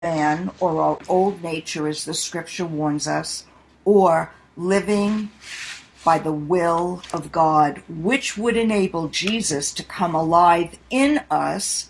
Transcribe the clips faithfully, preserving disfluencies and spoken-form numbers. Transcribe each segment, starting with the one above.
man or our old nature, as the scripture warns us, or living by the will of God, which would enable Jesus to come alive in us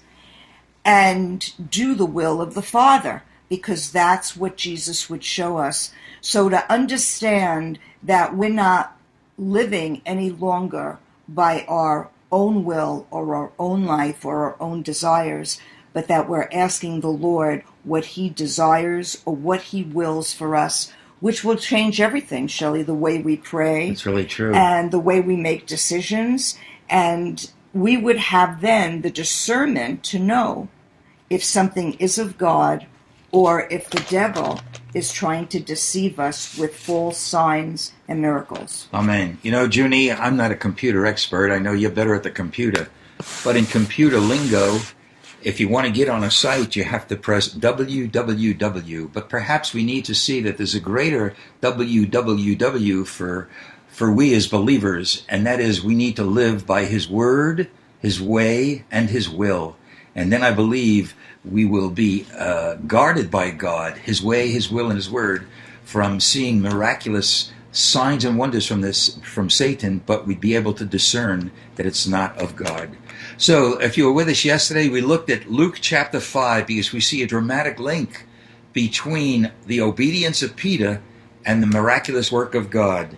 and do the will of the Father, because that's what Jesus would show us. So to understand that we're not living any longer by our own will or our own life or our own desires, but that we're asking the Lord what he desires or what he wills for us, which will change everything, Shelley, the way we pray. That's really true. And the way we make decisions. And we would have then the discernment to know if something is of God or if the devil is trying to deceive us with false signs and miracles. Amen. You know, Junie, I'm not a computer expert. I know you're better at the computer. But in computer lingo, if you want to get on a site, you have to press w w w. But perhaps we need to see that there's a greater w w w for, for we as believers, and that is we need to live by his word, his way, and his will. And then I believe we will be uh, guarded by God, his way, his will, and his word, from seeing miraculous signs and wonders from this from Satan, but we'd be able to discern that it's not of God. So if you were with us yesterday, we looked at Luke chapter five, because we see a dramatic link between the obedience of Peter and the miraculous work of God.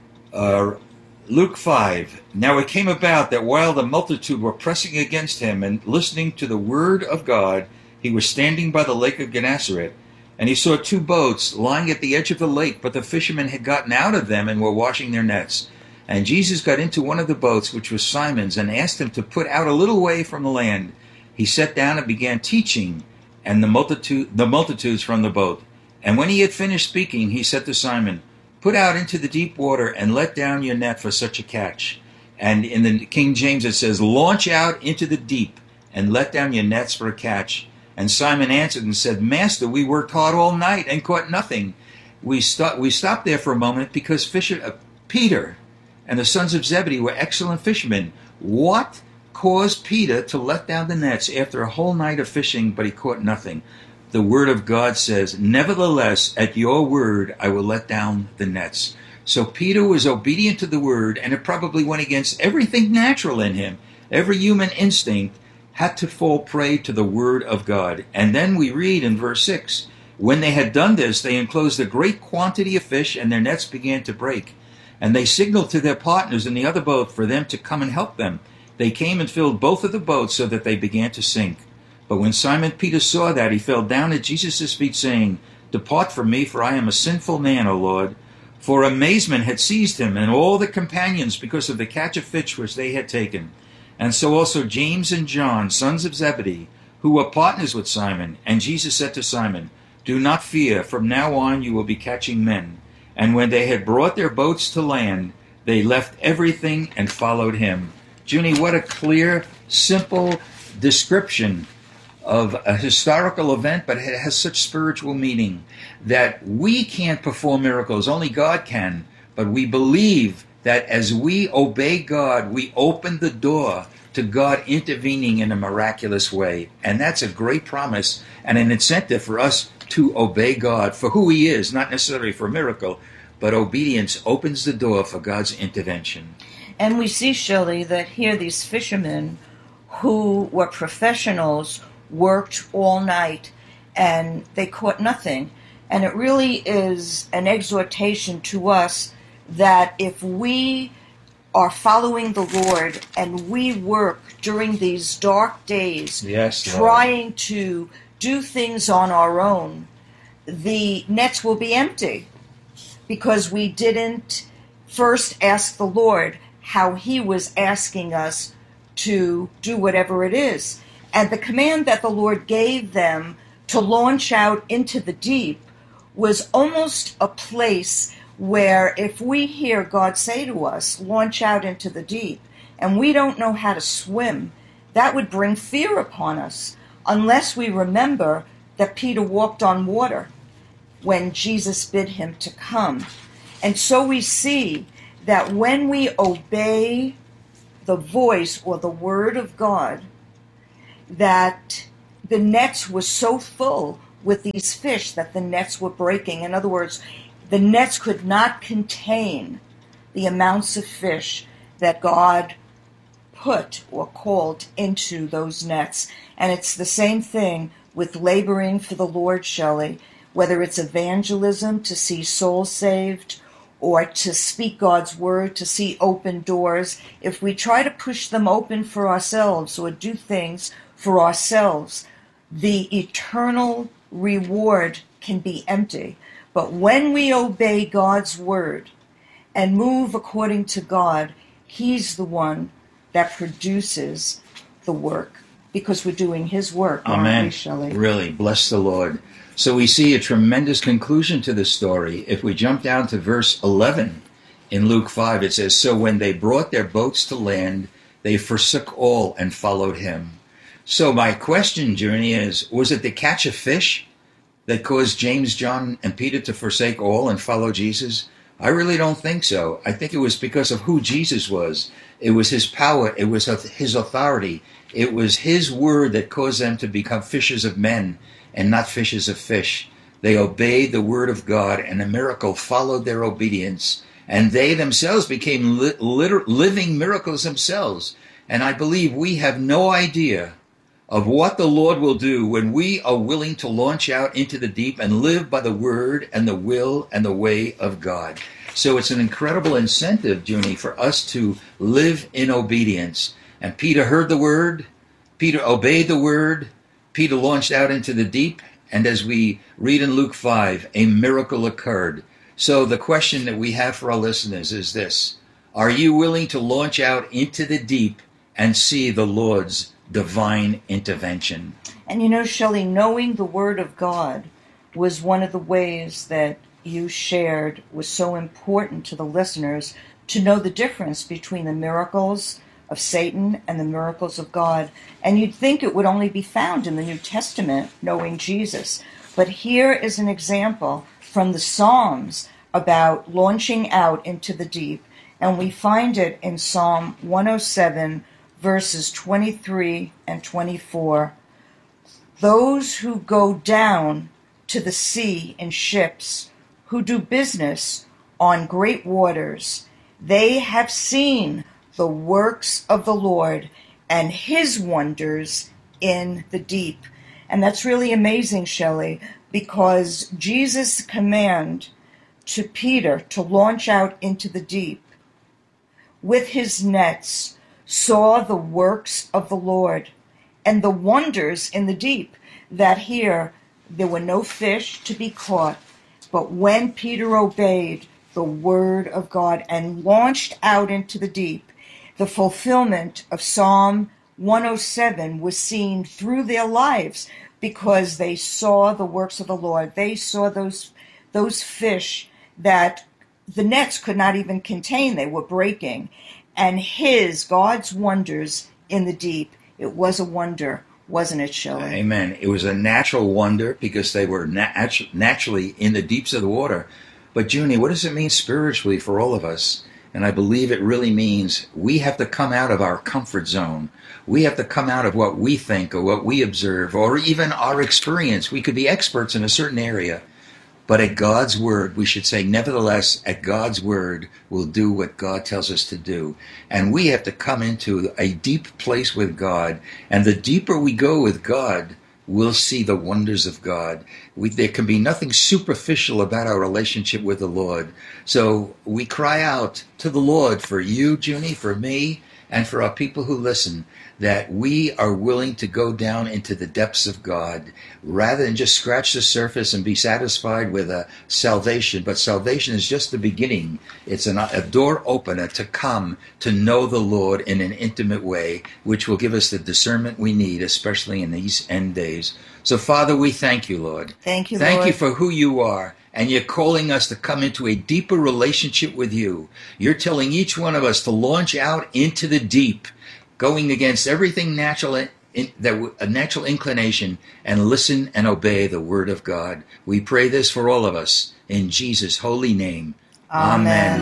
Uh, Luke five, now it came about that while the multitude were pressing against him and listening to the word of God, he was standing by the lake of Gennesaret, and he saw two boats lying at the edge of the lake, but the fishermen had gotten out of them and were washing their nets. And Jesus got into one of the boats, which was Simon's, and asked him to put out a little way from the land. He sat down and began teaching, and the multitude, the multitudes from the boat. And when he had finished speaking, he said to Simon, "Put out into the deep water and let down your net for such a catch." And in the King James it says, "Launch out into the deep and let down your nets for a catch." And Simon answered and said, "Master, we worked hard all night and caught nothing." We, st- we stopped there for a moment because Fisher, uh, Peter and the sons of Zebedee were excellent fishermen. What caused Peter to let down the nets after a whole night of fishing, but he caught nothing? The word of God says, "Nevertheless, at your word, I will let down the nets." So Peter was obedient to the word, and it probably went against everything natural in him. Every human instinct had to fall prey to the word of God. And then we read in verse six, when they had done this, they enclosed a great quantity of fish, and their nets began to break. And they signaled to their partners in the other boat for them to come and help them. They came and filled both of the boats so that they began to sink. But when Simon Peter saw that, he fell down at Jesus' feet, saying, "Depart from me, for I am a sinful man, O Lord." For amazement had seized him and all the companions because of the catch of fish which they had taken. And so also James and John, sons of Zebedee, who were partners with Simon. And Jesus said to Simon, "Do not fear, from now on you will be catching men." And when they had brought their boats to land, they left everything and followed him. Junie, what a clear, simple description of a historical event, but it has such spiritual meaning that we can't perform miracles, only God can. But we believe that as we obey God, we open the door to God intervening in a miraculous way. And that's a great promise and an incentive for us to obey God for who he is, not necessarily for a miracle, but obedience opens the door for God's intervention. And we see, Shelley, that here these fishermen who were professionals worked all night and they caught nothing. And it really is an exhortation to us that if we are following the Lord and we work during these dark days, yes, trying Lord. to do things on our own, the nets will be empty because we didn't first ask the Lord how he was asking us to do whatever it is. And the command that the Lord gave them to launch out into the deep was almost a place where if we hear God say to us, launch out into the deep, and we don't know how to swim, that would bring fear upon us, unless we remember that Peter walked on water when Jesus bid him to come. And so we see that when we obey the voice or the word of God, that the nets were so full with these fish that the nets were breaking. In other words, the nets could not contain the amounts of fish that God put or called into those nets. And it's the same thing with laboring for the Lord, Shelley, whether it's evangelism to see souls saved or to speak God's word, to see open doors. If we try to push them open for ourselves or do things for ourselves, the eternal reward can be empty. But when we obey God's word and move according to God, He's the one that produces the work, because we're doing His work, aren't Amen. we, Shelley? Really, bless the Lord. So we see a tremendous conclusion to the story. If we jump down to verse eleven in Luke five, it says, "So when they brought their boats to land, they forsook all and followed Him." So my question, Journey, is, was it the catch of fish that caused James, John, and Peter to forsake all and follow Jesus? I really don't think so. I think it was because of who Jesus was. It was His power. It was His authority. It was His word that caused them to become fishers of men and not fishers of fish. They obeyed the word of God, and a miracle followed their obedience. And they themselves became li- liter- living miracles themselves. And I believe we have no idea of what the Lord will do when we are willing to launch out into the deep and live by the word and the will and the way of God. So it's an incredible incentive, Junie, for us to live in obedience. And Peter heard the word, Peter obeyed the word, Peter launched out into the deep, and as we read in Luke five, a miracle occurred. So the question that we have for our listeners is this: are you willing to launch out into the deep and see the Lord's divine intervention? And you know, Shelley, knowing the Word of God was one of the ways that you shared was so important to the listeners to know the difference between the miracles of Satan and the miracles of God. And you'd think it would only be found in the New Testament, knowing Jesus. But here is an example from the Psalms about launching out into the deep. And we find it in Psalm one oh seven, verses twenty-three and twenty-four. Those who go down to the sea in ships, who do business on great waters, they have seen the works of the Lord and His wonders in the deep. And that's really amazing, Shelley, because Jesus' command to Peter to launch out into the deep with his nets saw the works of the Lord and the wonders in the deep, that here there were no fish to be caught. But when Peter obeyed the word of God and launched out into the deep, the fulfillment of Psalm one oh seven was seen through their lives, because they saw the works of the Lord. They saw those those fish that the nets could not even contain. They were breaking. And His, God's wonders in the deep. It was a wonder, wasn't it, Shelley? Amen. It was a natural wonder because they were nat- naturally in the deeps of the water. But, Junie, what does it mean spiritually for all of us? And I believe it really means we have to come out of our comfort zone. We have to come out of what we think or what we observe or even our experience. We could be experts in a certain area. But at God's word, we should say, nevertheless, at God's word, we'll do what God tells us to do. And we have to come into a deep place with God. And the deeper we go with God, we'll see the wonders of God. We, there can be nothing superficial about our relationship with the Lord. So we cry out to the Lord for you, Junie, for me, and for our people who listen, that we are willing to go down into the depths of God rather than just scratch the surface and be satisfied with a salvation. But salvation is just the beginning. It's an, a door opener to come to know the Lord in an intimate way, which will give us the discernment we need, especially in these end days. So, Father, we thank you, Lord. Thank you, Thank Lord. you for who you are. And you're calling us to come into a deeper relationship with you. You're telling each one of us to launch out into the deep, going against everything natural, in, that a natural inclination, and listen and obey the word of God. We pray this for all of us in Jesus' holy name. Amen.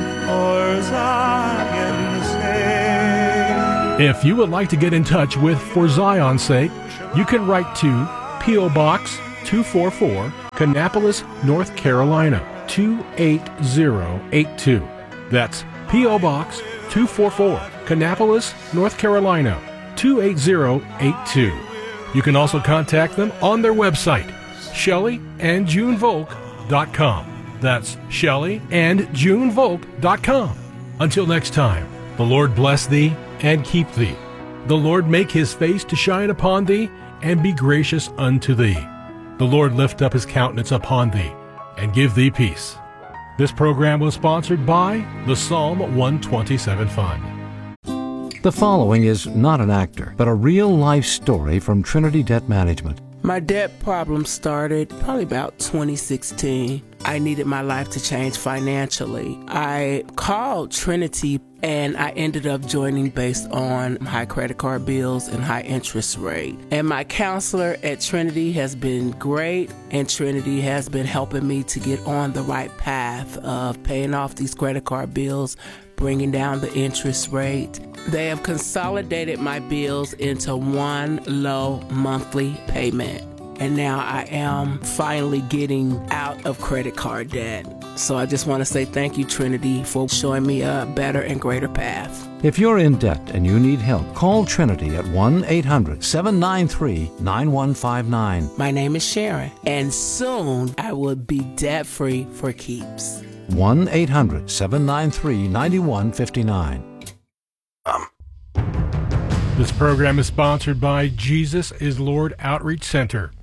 Amen. If you would like to get in touch with For Zion's Sake, you can write to P O. Box two four four, Kannapolis, North Carolina, two eight zero eight two. That's P O. Box two four four, Kannapolis, North Carolina, two eight zero eight two. You can also contact them on their website, Shelley and June Volk dot com. That's Shelley and June Volk dot com. Until next time, the Lord bless thee and keep thee. The Lord make his face to shine upon thee and be gracious unto thee. The Lord lift up his countenance upon thee and give thee peace. This program was sponsored by the Psalm one twenty-seven Fund. The following is not an actor, but a real-life story from Trinity Debt Management. My debt problem started probably about twenty sixteen. I needed my life to change financially. I called Trinity and I ended up joining based on high credit card bills and high interest rate. And my counselor at Trinity has been great, and Trinity has been helping me to get on the right path of paying off these credit card bills, bringing down the interest rate. They have consolidated my bills into one low monthly payment. And now I am finally getting out of credit card debt. So I just want to say thank you, Trinity, for showing me a better and greater path. If you're in debt and you need help, call Trinity at one eight hundred, seven nine three, nine one five nine. My name is Sharon, and soon I will be debt-free for keeps. one eight hundred, seven nine three, nine one five nine. Um. This program is sponsored by Jesus is Lord Outreach Center.